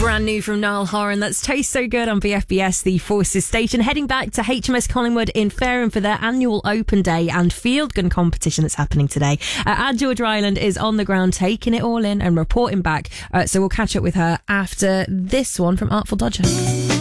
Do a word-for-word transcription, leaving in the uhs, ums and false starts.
Brand new from Niall Horan. That's Taste So Good on B F B S, the Forces station. Heading back to H M S Collingwood in Fareham for their annual Open Day and field gun competition that's happening today. Uh, Anne George Ryland is on the ground taking it all in and reporting back. Uh, so we'll catch up with her after this one from Artful Dodger.